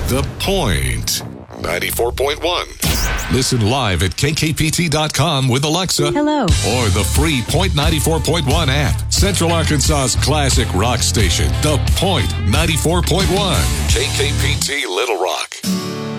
The Point 94.1. Listen live at kkpt.com with Alexa. Hello. Or the free Point 94.1 app. Central Arkansas's classic rock station. The Point 94.1. KKPT Little Rock.